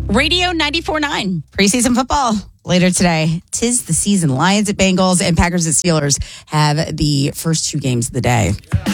Radio 94.9, preseason football. Later today, 'tis the season. Lions at Bengals and Packers at Steelers have the first two games of the day.